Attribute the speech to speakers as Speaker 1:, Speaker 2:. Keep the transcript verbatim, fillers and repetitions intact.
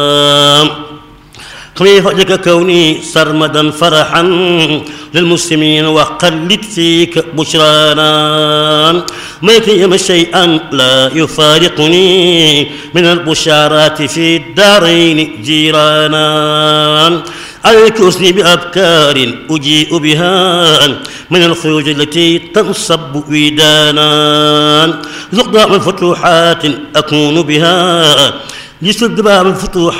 Speaker 1: خلي فضلك كوني سرمدا فرحا للمسلمين وقلد فيك بشرانا ما يتيم شيئا لا يفارقني من البشارات في الدارين جيرانا ألكسني بأبكار أجيء بها من الخروج التي تنصب ويدانا ذقنا من فتوحات أكون بها لسد باب الفتوحات